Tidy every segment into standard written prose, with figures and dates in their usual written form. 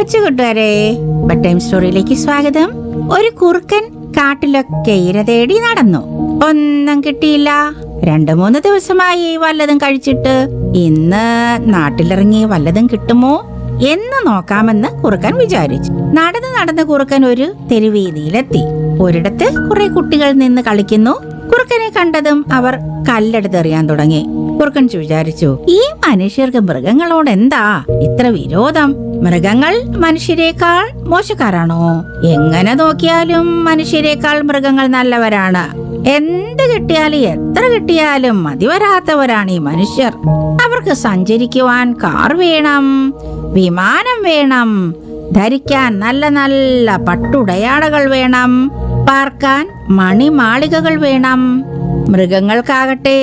കൊച്ചു കൂട്ടുകാരെ, bed time സ്റ്റോറിയിലേക്ക് സ്വാഗതം. ഒരു കുറുക്കൻ കാട്ടിലൊക്കെ ഇര തേടി നടന്നു. ഒന്നും കിട്ടിയില്ല. 2-3 ദിവസമായി വല്ലതും കഴിച്ചിട്ട് ഇന്ന് നാട്ടിലിറങ്ങി വല്ലതും കിട്ടുമോ എന്ന് നോക്കാമെന്ന് കുറുക്കൻ വിചാരിച്ചു. നടന്ന് കുറുക്കൻ ഒരു തെരുവീതിയിലെത്തി. ഒരിടത്ത് കുറെ കുട്ടികൾ നിന്ന് കളിക്കുന്നു. കുറുക്കനെ കണ്ടതും അവർ കല്ലെടുത്തെറിയാൻ തുടങ്ങി. കുറുക്കൻ വിചാരിച്ചു, ഈ മനുഷ്യർക്ക് മൃഗങ്ങളോട് എന്താ ഇത്ര വിരോധം? മൃഗങ്ങൾ മനുഷ്യരെക്കാൾ മോശക്കാരാണോ? എങ്ങനെ നോക്കിയാലും മനുഷ്യരെക്കാൾ മൃഗങ്ങൾ നല്ലവരാണ്. എന്ത് കിട്ടിയാലും എത്ര കിട്ടിയാലും മതിവരാത്തവരാണ് ഈ മനുഷ്യർ. അവർക്ക് സഞ്ചരിക്കുവാൻ കാർ വേണം, വിമാനം വേണം, ധരിക്കാൻ നല്ല നല്ല പട്ടുടയാടകൾ വേണം, പാർക്കാൻ മണിമാളികകൾ വേണം. മൃഗങ്ങൾക്കാകട്ടെ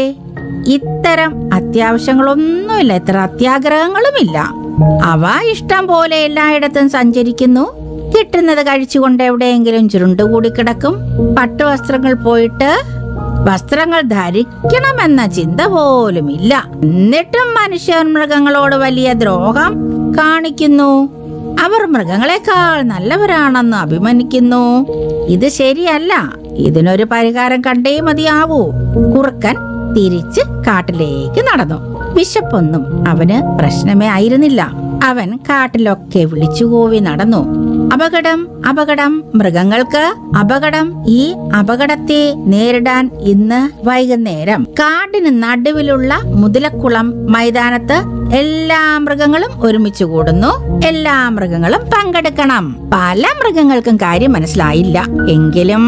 ഇത്തരം അത്യാവശ്യങ്ങളൊന്നുമില്ല, ഇത്ര അത്യാഗ്രഹങ്ങളുമില്ല. അവ ഇഷ്ടം പോലെ എല്ലായിടത്തും സഞ്ചരിക്കുന്നു. കിട്ടുന്നത് കഴിച്ചുകൊണ്ട് എവിടെയെങ്കിലും ചുരുണ്ടുകൂടി കിടക്കും. പട്ടുവസ്ത്രങ്ങൾ പോയിട്ട് വസ്ത്രങ്ങൾ ധരിക്കണമെന്ന ചിന്ത പോലും ഇല്ല. എന്നിട്ടും മനുഷ്യർ മൃഗങ്ങളോട് വലിയ ദ്രോഹം കാണിക്കുന്നു. അവർ മൃഗങ്ങളെക്കാൾ നല്ലവരാണെന്ന് അഭിമാനിക്കുന്നു. ഇത് ശരിയല്ല. ഇതിനൊരു പരിഹാരം കണ്ടേ മതിയാവൂ. കുറുക്കൻ തിരിച്ച് കാട്ടിലേക്ക് നടന്നു. വിശപ്പൊന്നും അവന് പ്രശ്നമേ ആയിരുന്നില്ല. അവൻ കാട്ടിലൊക്കെ വിളിച്ചുകൂവി നടന്നു. അപകടം, അപകടം, മൃഗങ്ങൾക്ക് അപകടം. ഈ അപകടത്തെ നേരിടാൻ ഇന്ന് വൈകുന്നേരം കാടിന് നടുവിലുള്ള മുതലക്കുളം മൈതാനത്ത് എല്ലാ മൃഗങ്ങളും ഒരുമിച്ച് കൂടുന്നു. എല്ലാ മൃഗങ്ങളും പങ്കെടുക്കണം. പല മൃഗങ്ങൾക്കും കാര്യം മനസ്സിലായില്ല. എങ്കിലും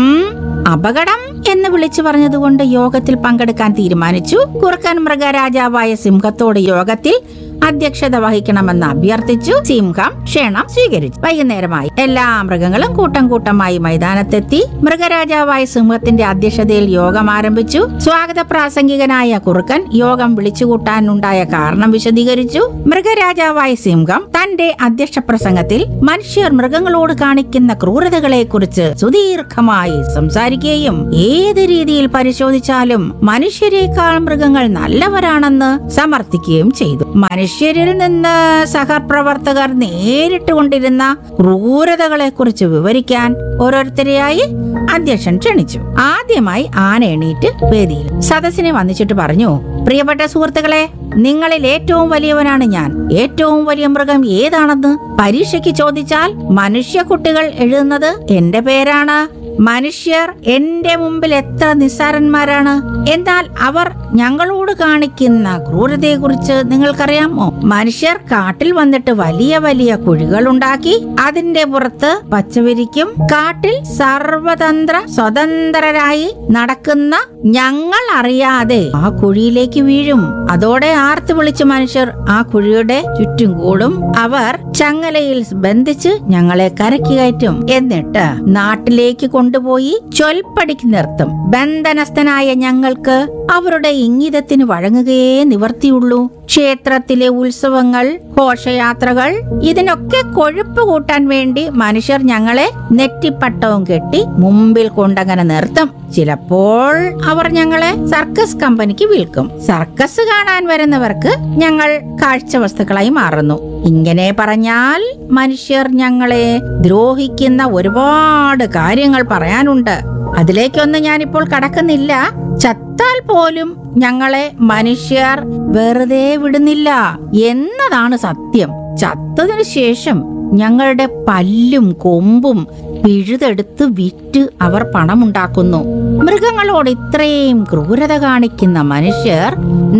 അപകടം എന്ന് വിളിച്ചു പറഞ്ഞതുകൊണ്ട് യോഗത്തിൽ പങ്കെടുക്കാൻ തീരുമാനിച്ചു. കുറുക്കൻ മൃഗരാജാവായ സിംഹത്തോട് യോഗത്തിൽ അധ്യക്ഷത വഹിക്കണമെന്ന് അഭ്യർത്ഥിച്ചു. സിംഹം ക്ഷണം സ്വീകരിച്ചു. വൈകുന്നേരമായി എല്ലാ മൃഗങ്ങളും കൂട്ടം കൂട്ടമായി മൈതാനത്തെത്തി. മൃഗരാജാവായ സിംഹത്തിന്റെ അധ്യക്ഷതയിൽ യോഗം ആരംഭിച്ചു. സ്വാഗത പ്രാസംഗികനായ കുറുക്കൻ യോഗം വിളിച്ചുകൂട്ടാനുണ്ടായ കാരണം വിശദീകരിച്ചു. മൃഗരാജാവായ സിംഹം തന്റെ അധ്യക്ഷ പ്രസംഗത്തിൽ മനുഷ്യർ മൃഗങ്ങളോട് കാണിക്കുന്ന ക്രൂരതകളെ കുറിച്ച് സുദീർഘമായി സംസാരിക്കുകയും ഏത് രീതിയിൽ പരിശോധിച്ചാലും മനുഷ്യരെക്കാൾ മൃഗങ്ങൾ നല്ലവരാണെന്ന് സമർത്ഥിക്കുകയും ചെയ്തു. മനുഷ്യരിൽ നിന്ന് സഹപ്രവർത്തകർ നേരിട്ട് കൊണ്ടിരുന്ന ക്രൂരതകളെ കുറിച്ച് വിവരിക്കാൻ ഓരോരുത്തരെയായി അധ്യക്ഷൻ ക്ഷണിച്ചു. ആദ്യമായി ആന എണീറ്റ് വേദിയിൽ സദസ്സിനെ വന്നിച്ചിട്ട് പറഞ്ഞു, പ്രിയപ്പെട്ട സുഹൃത്തുക്കളെ, നിങ്ങളിൽ ഏറ്റവും വലിയവനാണ് ഞാൻ. ഏറ്റവും വലിയ മൃഗം ഏതാണെന്ന് പരീക്ഷയ്ക്ക് ചോദിച്ചാൽ മനുഷ്യ കുട്ടികൾ എഴുതുന്നത് എന്റെ പേരാണ്. മനുഷ്യർ എന്റെ മുമ്പിൽ എത്ര നിസ്സാരന്മാരാണ്. എന്നാൽ അവർ ഞങ്ങളോട് കാണിക്കുന്ന ക്രൂരതയെ കുറിച്ച് നിങ്ങൾക്കറിയാമോ? മനുഷ്യർ കാട്ടിൽ വന്നിട്ട് വലിയ വലിയ കുഴികൾ ഉണ്ടാക്കി അതിന്റെ പുറത്ത് പച്ചവിരിക്കും. കാട്ടിൽ സർവതന്ത്ര സ്വതന്ത്രരായി നടക്കുന്ന ഞങ്ങൾ അറിയാതെ ആ കുഴിയിലേക്ക് വീഴും. അതോടെ ആർത്ത് വിളിച്ച് മനുഷ്യർ ആ കുഴിയുടെ ചുറ്റും കൂടും. അവർ ചങ്ങലയിൽ ബന്ധിച്ച് ഞങ്ങളെ കരയ്ക്ക് കയറ്റും. എന്നിട്ട് നാട്ടിലേക്ക് കൊണ്ടുപോയി ചൊൽപ്പടിക്ക് നിർത്തും. ബന്ധനസ്ഥനായ ഞങ്ങൾക്ക് അവരുടെ ഇംഗിതത്തിന് വഴങ്ങുകയേ നിവർത്തിയുള്ളൂ. ക്ഷേത്രത്തിലെ ഉത്സവങ്ങൾ, ഘോഷയാത്രകൾ, ഇതിനൊക്കെ കൊഴുപ്പ് കൂട്ടാൻ വേണ്ടി മനുഷ്യർ ഞങ്ങളെ നെറ്റിപ്പട്ടവും കെട്ടി മുമ്പിൽ കൊണ്ടങ്ങനെ നിർത്തും. ചിലപ്പോൾ അവർ ഞങ്ങളെ സർക്കസ് കമ്പനിക്ക് വിൽക്കും. സർക്കസ് കാണാൻ വരുന്നവർക്ക് ഞങ്ങൾ കാഴ്ച വസ്തുക്കളായി മാറുന്നു. ഇങ്ങനെ പറഞ്ഞാൽ മനുഷ്യർ ഞങ്ങളെ ദ്രോഹിക്കുന്ന ഒരുപാട് കാര്യങ്ങൾ പറയാനുണ്ട്. അതിലേക്കൊന്നും ഞാനിപ്പോൾ കടക്കുന്നില്ല. ചത്താൽ പോലും ഞങ്ങളെ മനുഷ്യർ വെറുതെ വിടുന്നില്ല എന്നതാണ് സത്യം. ചത്തതിനു ശേഷം ഞങ്ങളുടെ പല്ലും കൊമ്പും പിഴുതെടുത്ത് വിറ്റ് അവർ പണമുണ്ടാക്കുന്നു. മൃഗങ്ങളോട് ഇത്രയും ക്രൂരത കാണിക്കുന്ന മനുഷ്യർ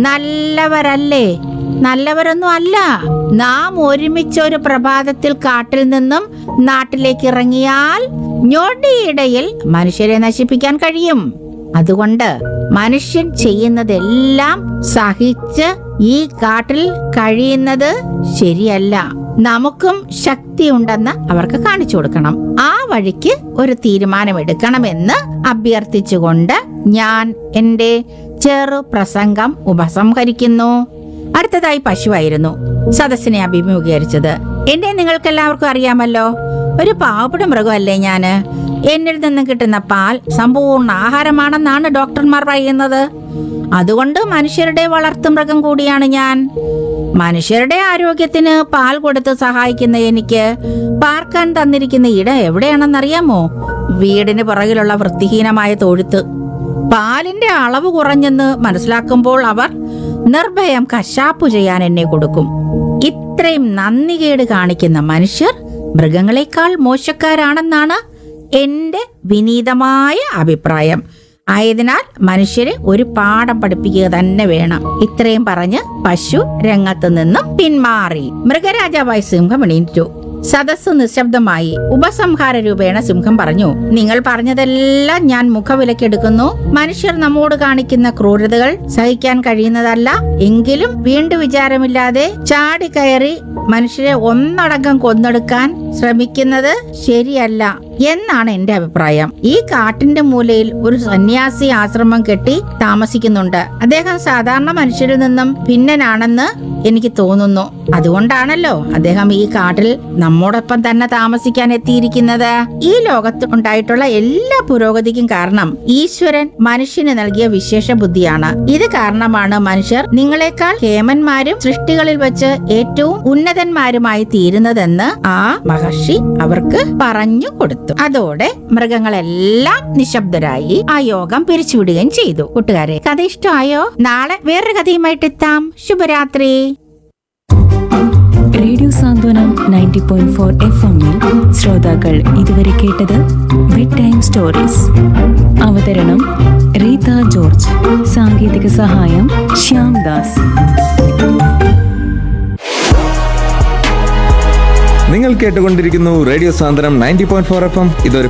നല്ലവരല്ലേ? നല്ലവരൊന്നും അല്ല. നാം ഒരുമിച്ചൊരു പ്രഭാതത്തിൽ കാട്ടിൽ നിന്നും നാട്ടിലേക്ക് ഇറങ്ങിയാൽ ഞൊടിയിടയിൽ മനുഷ്യരെ നശിപ്പിക്കാൻ കഴിയും. അതുകൊണ്ട് മനുഷ്യൻ ചെയ്യുന്നതെല്ലാം സഹിച്ച് ഈ കാട്ടിൽ കഴിയുന്നത് ശരിയല്ല. നമുക്കും ശക്തിയുണ്ടെന്ന് അവർക്ക് കാണിച്ചു കൊടുക്കണം. ആ വഴിക്ക് ഒരു തീരുമാനമെടുക്കണമെന്ന് അഭ്യർത്ഥിച്ചുകൊണ്ട് ഞാൻ എന്റെ ചെറു പ്രസംഗം ഉപസംഹരിക്കുന്നു. അടുത്തതായി പശുവായിരുന്നു സദസ്സിനെ അഭിമുഖീകരിച്ചത്. എന്നെ നിങ്ങൾക്കെല്ലാവർക്കും അറിയാമല്ലോ. ഒരു പാവപ്പെട്ട മൃഗമല്ലേ ഞാന്. എന്നിൽ നിന്നും കിട്ടുന്ന പാൽ സമ്പൂർണ്ണ ആഹാരമാണെന്നാണ് ഡോക്ടർമാർ പറയുന്നത്. അതുകൊണ്ട് മനുഷ്യരുടെ വളർത്തു മൃഗം കൂടിയാണ് ഞാൻ. മനുഷ്യരുടെ ആരോഗ്യത്തിന് പാൽ കൊടുത്ത് സഹായിക്കുന്ന എനിക്ക് പാർക്കാൻ തന്നിരിക്കുന്ന ഇടം എവിടെയാണെന്നറിയാമോ? വീടിന് പുറകിലുള്ള വൃത്തിഹീനമായ തൊഴുത്ത്. പാലിന്റെ അളവ് കുറഞ്ഞെന്ന് മനസ്സിലാക്കുമ്പോൾ അവർ നിർഭയം കശാപ്പു ചെയ്യാൻ എന്നെ കൊടുക്കും. ഇത്രയും നന്ദികേട് കാണിക്കുന്ന മനുഷ്യർ മൃഗങ്ങളെക്കാൾ മോശക്കാരാണെന്നാണ് എന്റെ വിനീതമായ അഭിപ്രായം. ആയതിനാൽ മനുഷ്യരെ ഒരു പാഠം പഠിപ്പിക്കുക തന്നെ വേണം. ഇത്രയും പറഞ്ഞ് പശു രംഗത്ത് നിന്നും പിന്മാറി. മൃഗരാജാവായ സിംഹം എണീറ്റു. സദസ്സ് നിശബ്ദമായി. ഉപസംഹാര രൂപേണ സിംഹം പറഞ്ഞു, നിങ്ങൾ പറഞ്ഞതെല്ലാം ഞാൻ മുഖവിലക്കെടുക്കുന്നു. മനുഷ്യർ നമ്മോട് കാണിക്കുന്ന ക്രൂരതകൾ സഹിക്കാൻ കഴിയുന്നതല്ല. എങ്കിലും വീണ്ടും വിചാരമില്ലാതെ ചാടിക്കയറി മനുഷ്യരെ ഒന്നടങ്കം കൊന്നെടുക്കാൻ ശ്രമിക്കുന്നത് ശരിയല്ല എന്നാണ് എന്റെ അഭിപ്രായം. ഈ കാട്ടിന്റെ മൂലയിൽ ഒരു സന്യാസി ആശ്രമം കെട്ടി താമസിക്കുന്നുണ്ട്. അദ്ദേഹം സാധാരണ മനുഷ്യരിൽ നിന്നും ഭിന്നനാണെന്ന് എനിക്ക് തോന്നുന്നു. അതുകൊണ്ടാണല്ലോ അദ്ദേഹം ഈ കാട്ടിൽ നമ്മോടൊപ്പം തന്നെ താമസിക്കാൻ എത്തിയിരിക്കുന്നത്. ഈ ലോകത്ത് ഉണ്ടായിട്ടുള്ള എല്ലാ പുരോഗതിക്കും കാരണം ഈശ്വരൻ മനുഷ്യന് നൽകിയ വിശേഷ ബുദ്ധിയാണ്. ഇത് കാരണമാണ് മനുഷ്യർ നിങ്ങളെക്കാൾ കേമന്മാരും സൃഷ്ടികളിൽ വെച്ച് ഏറ്റവും ഉന്നതന്മാരുമായി തീരുന്നതെന്ന് ആ മഹർഷി അവർക്ക് പറഞ്ഞു കൊടുത്തു. അതോടെ മൃഗങ്ങളെല്ലാം നിശബ്ദരായി ആ യോഗം പിരിച്ചുവിടുകയും ചെയ്തു. കൂട്ടുകാരെ, കഥ ഇഷ്ടമായോ? നാളെ വേറൊരു കഥയുമായിട്ട് എത്താം. ശുഭരാത്രി. റേഡിയോ സാന്ത്വനം 90.4 FM-ൽ ശ്രോതാക്കൾ ഇതുവരെ കേട്ടത് ബെഡ് ടൈം സ്റ്റോറീസ്. അവതരണം റീത ജോർജ്. സാങ്കേതിക സഹായം ശ്യാം ദാസ്. നിങ്ങൾ കേട്ടുകൊണ്ടിരിക്കുന്നു റേഡിയോ സാന്ത്വനം 90.4 FM. ഇതൊരു